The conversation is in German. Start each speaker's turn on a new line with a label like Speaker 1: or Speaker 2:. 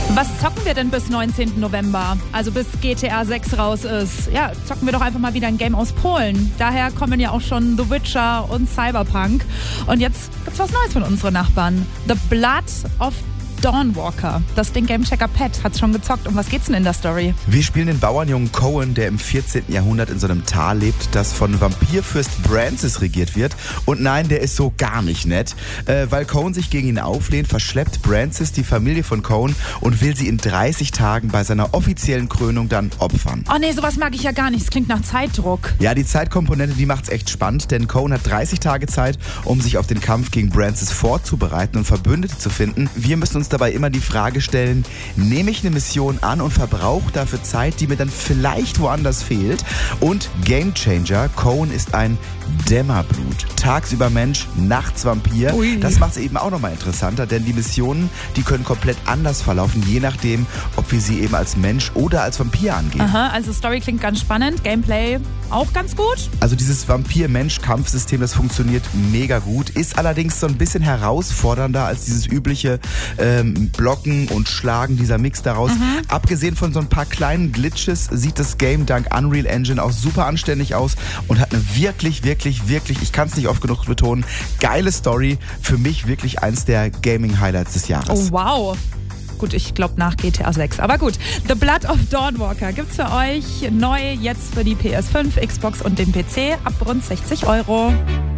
Speaker 1: Was zocken wir denn bis 19. November? Also bis GTA 6 raus ist. Ja, zocken wir doch einfach mal wieder ein Game aus Polen. Daher kommen ja auch schon The Witcher und Cyberpunk. Und jetzt gibt's was Neues von unseren Nachbarn. The Blood of Dawnwalker. Das Ding Gamechecker Pat hat's schon gezockt. Um was geht's denn in der Story?
Speaker 2: Wir spielen den Bauernjungen Cohen, der im 14. Jahrhundert in so einem Tal lebt, das von Vampirfürst Brancis regiert wird. Und nein, der ist so gar nicht nett. Weil Cohen sich gegen ihn auflehnt, verschleppt Brancis die Familie von Cohen und will sie in 30 Tagen bei seiner offiziellen Krönung dann opfern.
Speaker 1: Oh nee, sowas mag ich ja gar nicht. Das klingt nach Zeitdruck.
Speaker 2: Ja, die Zeitkomponente, die macht's echt spannend, denn Cohen hat 30 Tage Zeit, um sich auf den Kampf gegen Brancis vorzubereiten und Verbündete zu finden. Wir müssen uns dabei immer die Frage stellen, nehme ich eine Mission an und verbrauche dafür Zeit, die mir dann vielleicht woanders fehlt? Und Gamechanger, Cohen ist ein Dämmerblut. Tagsüber Mensch, nachts Vampir.
Speaker 1: Ui.
Speaker 2: Das macht es eben auch nochmal interessanter, denn die Missionen, die können komplett anders verlaufen, je nachdem, ob wir sie eben als Mensch oder als Vampir angehen.
Speaker 1: Aha, also Story klingt ganz spannend, Gameplay auch ganz gut.
Speaker 2: Also dieses Vampir-Mensch-Kampfsystem, das funktioniert mega gut, ist allerdings so ein bisschen herausfordernder als dieses übliche Blocken und Schlagen, dieser Mix daraus. Abgesehen von so ein paar kleinen Glitches sieht das Game dank Unreal Engine auch super anständig aus und hat eine wirklich, ich kann es nicht oft genug betonen, geile Story. Für mich wirklich eins der Gaming-Highlights des Jahres.
Speaker 1: Oh wow. Gut, ich glaube nach GTA 6. Aber gut, The Blood of Dawnwalker gibt's für euch neu jetzt für die PS5, Xbox und den PC ab rund 60 €.